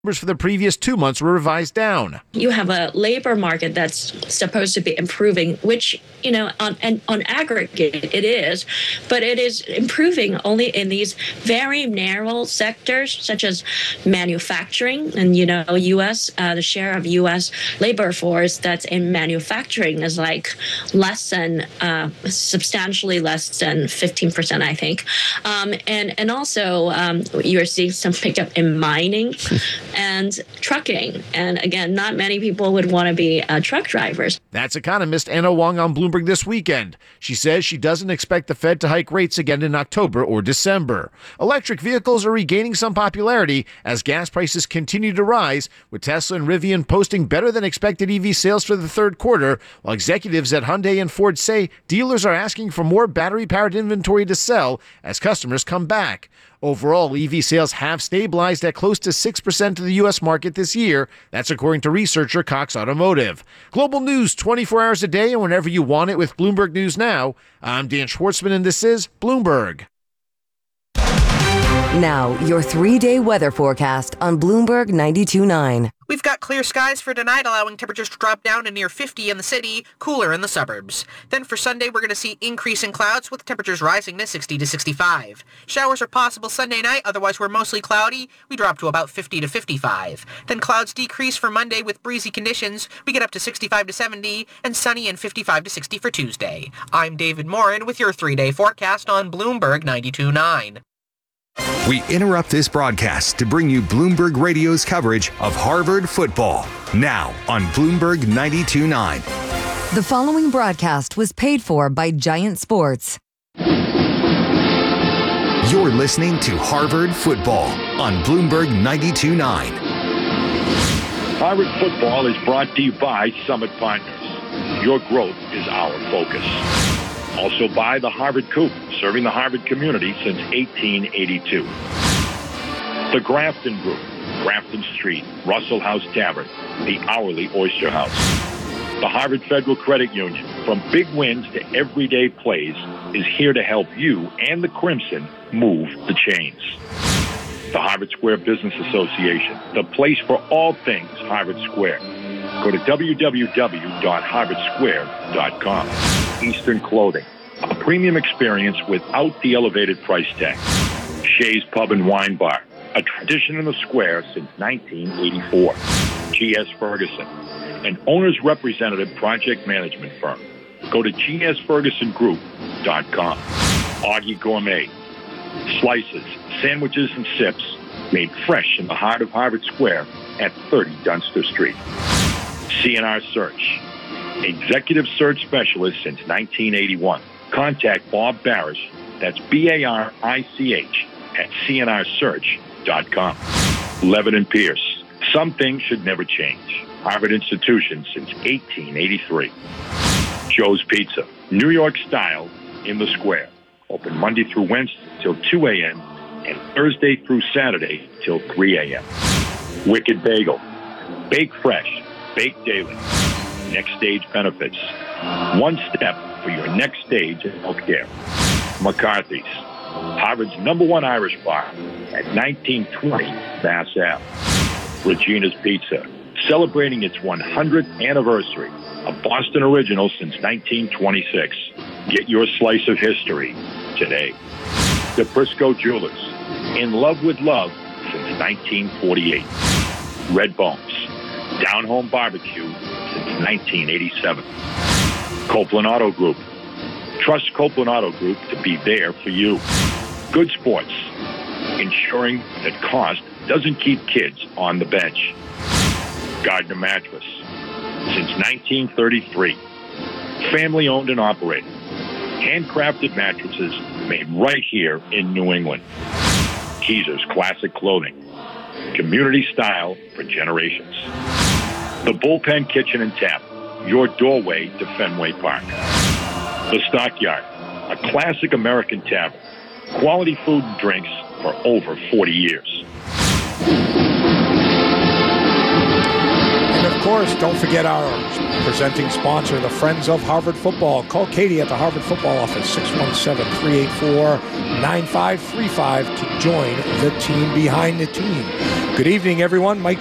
Numbers for the previous 2 months were revised down. You have a labor market that's supposed to be improving, which, on aggregate it is, but it is improving only in these very narrow sectors, such as manufacturing. And, the share of U.S. labor force that's in manufacturing is like substantially less than 15%, I think. And also you're seeing some pickup in mining and trucking. And again, not many people would want to be truck drivers. That's economist Anna Wong on Bloomberg this weekend. She says she doesn't expect the Fed to hike rates again in October or December. Electric vehicles are regaining some popularity as gas prices continue to rise, with Tesla and Rivian posting better than expected EV sales for the third quarter, while executives at Hyundai and Ford say dealers are asking for more battery-powered inventory to sell as customers come back. Overall, EV sales have stabilized at close to 6% of the U.S. market this year. That's according to researcher Cox Automotive. Global news 24 hours a day and whenever you want it with Bloomberg News Now. I'm Dan Schwartzman, and this is Bloomberg. Now, your 3-day weather forecast on Bloomberg 92.9. We've got clear skies for tonight, allowing temperatures to drop down to near 50 in the city, cooler in the suburbs. Then for Sunday, we're going to see increasing clouds with temperatures rising to 60 to 65. Showers are possible Sunday night, otherwise we're mostly cloudy. We drop to about 50 to 55. Then clouds decrease for Monday with breezy conditions. We get up to 65 to 70 and sunny and 55 to 60 for Tuesday. I'm David Morin with your 3-day forecast on Bloomberg 92.9. We interrupt this broadcast to bring you Bloomberg Radio's coverage of Harvard football. Now on Bloomberg 92.9. The following broadcast was paid for by Giant Sports. You're listening to Harvard football on Bloomberg 92.9. Harvard football is brought to you by Summit Partners. Your growth is our focus. Also by the Harvard Coop, serving the Harvard community since 1882. The Grafton Group, Grafton Street, Russell House Tavern, the Hourly Oyster House. The Harvard Federal Credit Union, from big wins to everyday plays, is here to help you and the Crimson move the chains. The Harvard Square Business Association, the place for all things Harvard Square. Go to www.harvardsquare.com. Eastern Clothing, a premium experience without the elevated price tag. Shea's Pub and Wine Bar, a tradition in the square since 1984. G.S. Ferguson, an owner's representative project management firm. Go to gsfergusongroup.com. Augie Gourmet, slices, sandwiches, and sips made fresh in the heart of Harvard Square at 30 Dunster Street. CNR Search, executive search specialist since 1981. Contact Bob Barish, that's B-A-R-I-C-H, at cnrsearch.com. Levin & Pierce, some things should never change. Harvard institution since 1883. Joe's Pizza, New York style in the square. Open Monday through Wednesday till 2 a.m. and Thursday through Saturday till 3 a.m. Wicked Bagel, bake fresh, bake daily. Next Stage Benefits, one step for your next stage in healthcare. McCarthy's, Harvard's #1 Irish bar at 1920 Mass Ave. Regina's Pizza, celebrating its 100th anniversary, a Boston original since 1926. Get your slice of history today. The Briscoe Jewelers, in love with love since 1948. Red Bones, down-home barbecue since 1987. Copeland Auto Group, trust Copeland Auto Group to be there for you. Good Sports, ensuring that cost doesn't keep kids on the bench. Gardner Mattress, since 1933. Family owned and operated. Handcrafted mattresses made right here in New England. Keezer's Classic Clothing, community style for generations. The Bullpen Kitchen and Tap, your doorway to Fenway Park. The Stockyard, a classic American tavern. Quality food and drinks for over 40 years. And of course, don't forget our presenting sponsor, the Friends of Harvard Football. Call Katie at the Harvard Football Office, 617-384-9535 to join the team behind the team. Good evening, everyone. Mike